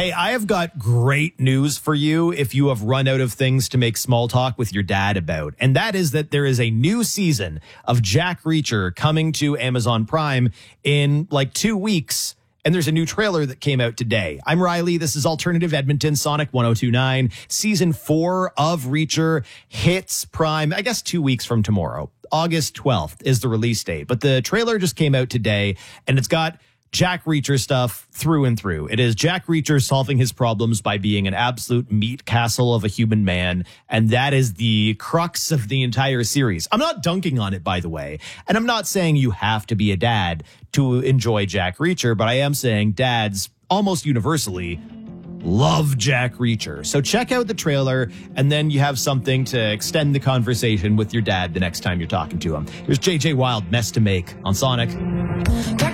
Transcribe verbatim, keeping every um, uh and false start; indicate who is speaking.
Speaker 1: Hey, I have got great news for you if you have run out of things to make small talk with your dad about. And that is that there is a new season of Jack Reacher coming to Amazon Prime in like two weeks. And there's a new trailer that came out today. I'm Riley. This is Alternative Edmonton, Sonic one oh two point nine. Season four of Reacher hits Prime, I guess two weeks from tomorrow. August twelfth is the release date. But the trailer just came out today, and it's got Jack Reacher stuff through and through. It is Jack Reacher solving his problems by being an absolute meat castle of a human man. And that is the crux of the entire series. I'm not dunking on it, by the way. And I'm not saying you have to be a dad to enjoy Jack Reacher, but I am saying dads almost universally love Jack Reacher. So check out the trailer, and then you have something to extend the conversation with your dad the next time you're talking to him. Here's J J Wild, Mess to Make on Sonic.